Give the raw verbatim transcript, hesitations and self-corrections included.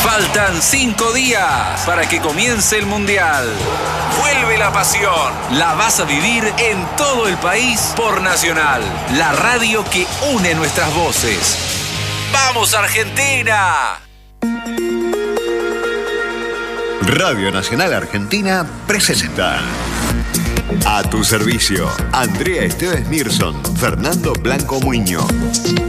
Faltan cinco días para que comience el Mundial. Vuelve la pasión. La vas a vivir en todo el país por Nacional, la radio que une nuestras voces. ¡Vamos, Argentina! Radio Nacional Argentina presenta A tu servicio, Andrea Esteves Mirson, Fernando Blanco Muñoz.